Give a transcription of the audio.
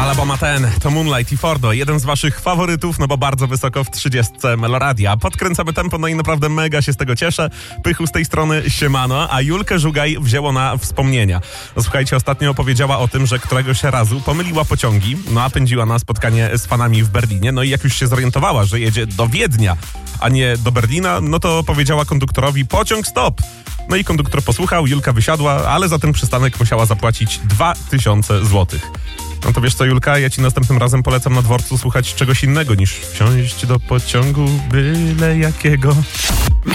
Alabama ten to Moonlight i Fordo, jeden z waszych faworytów, no bo bardzo wysoko w 30 Meloradia. Podkręcamy tempo, no i naprawdę mega się z tego cieszę. Pychu z tej strony siemano, a Julkę Żugaj wzięło na wspomnienia. No, słuchajcie, ostatnio opowiedziała o tym, że któregoś razu pomyliła pociągi, no a pędziła na spotkanie z fanami w Berlinie, no i jak już się zorientowała, że jedzie do Wiednia, a nie do Berlina, no to powiedziała konduktorowi: pociąg stop! No i konduktor posłuchał, Julka wysiadła, ale za ten przystanek musiała zapłacić 2000 złotych. No to wiesz co, Julka, ja ci następnym razem polecam na dworcu słuchać czegoś innego niż wsiąść do pociągu byle jakiego.